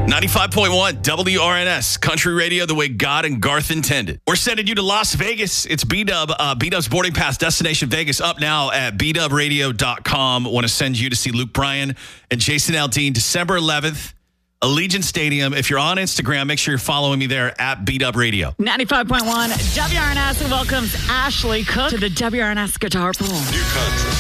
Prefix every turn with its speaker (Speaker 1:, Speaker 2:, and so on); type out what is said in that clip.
Speaker 1: 95.1 WRNS, country radio the way God and Garth intended. We're sending you to Las Vegas. It's B-Dub. B-Dub's boarding pass destination Vegas up now at bdubradio.com. Want to send you to see Luke Bryan and Jason Aldean December 11th, Allegiant Stadium. If you're on Instagram, make sure you're following me there at B-Dub Radio.
Speaker 2: 95.1 WRNS welcomes Ashley Cook to the WRNS Guitar Pool.
Speaker 3: New content.